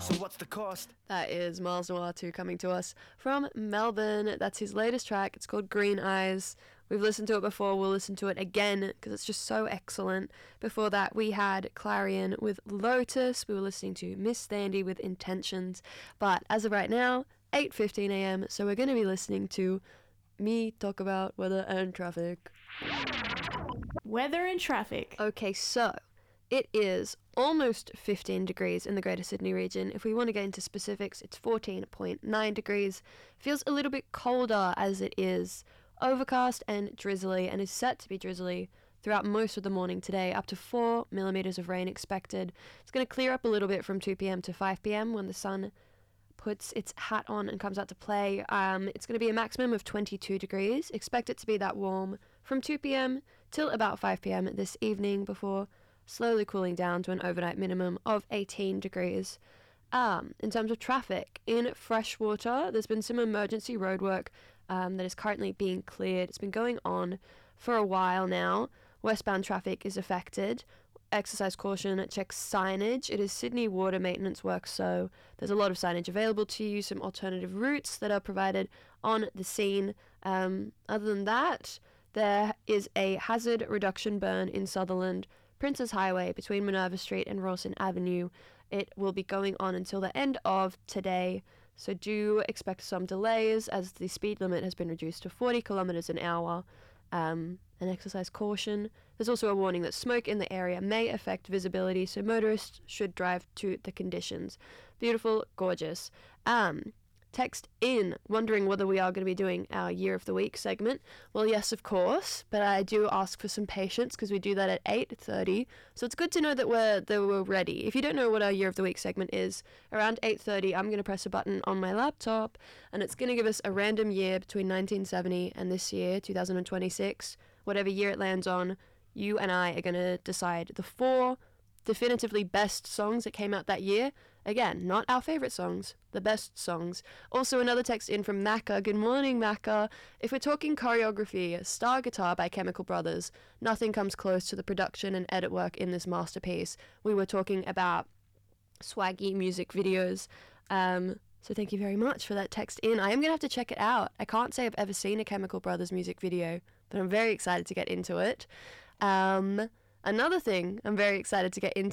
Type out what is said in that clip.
So what's the cost? That is Miles Noir2 coming to us from Melbourne. That's his latest track. It's called Green Eyes. We've listened to it before. We'll listen to it again because it's just so excellent. Before that, we had Clarion with Lotus. We were listening to Miss Thandie with Intentions. But as of right now, 8:15 a.m. So we're going to be listening to me talk about weather and traffic. Weather and traffic. Okay, so it is almost 15 degrees in the Greater Sydney region. If we want to get into specifics, it's 14.9 degrees. Feels a little bit colder as it is overcast and drizzly, and is set to be drizzly throughout most of the morning today, up to 4 millimeters of rain expected. It's going to clear up a little bit from 2 p.m. to 5 p.m. when the sun puts its hat on and comes out to play. It's going to be a maximum of 22 degrees. Expect it to be that warm from 2 p.m. till about 5 p.m. this evening before slowly cooling down to an overnight minimum of 18 degrees. In terms of traffic, in Freshwater, there's been some emergency roadwork that is currently being cleared. It's been going on for a while now. Westbound traffic is affected. Exercise caution, check signage. It is Sydney Water Maintenance Works, so there's a lot of signage available to you, some alternative routes that are provided on the scene. Other than that, there is a hazard reduction burn in Sutherland, Princes Highway between Minerva Street and Rawson Avenue. It will be going on until the end of today, so do expect some delays as the speed limit has been reduced to 40 kilometers an hour. And exercise caution. There's also a warning that smoke in the area may affect visibility, so motorists should drive to the conditions. Beautiful, gorgeous. Text in, wondering whether we are going to be doing our Year of the Week segment. Well, yes, of course, but I do ask for some patience because we do that at 8:30. So it's good to know that we're ready. If you don't know what our Year of the Week segment is, around 8:30, I'm going to press a button on my laptop, and it's going to give us a random year between 1970 and this year, 2026. Whatever year it lands on, you and I are going to decide the 4 definitively best songs that came out that year. Again, not our favourite songs, the best songs. Also, another text in from Macca. Good morning, Macca. If we're talking choreography, Star Guitar by Chemical Brothers, nothing comes close to the production and edit work in this masterpiece. We were talking about swaggy music videos. So thank you very much for that text in. I am going to have to check it out. I can't say I've ever seen a Chemical Brothers music video, but I'm very excited to get into it. Another thing I'm very excited to get into